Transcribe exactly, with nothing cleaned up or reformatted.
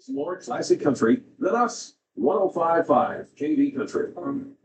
More classic country than us. one oh five point five K V Country.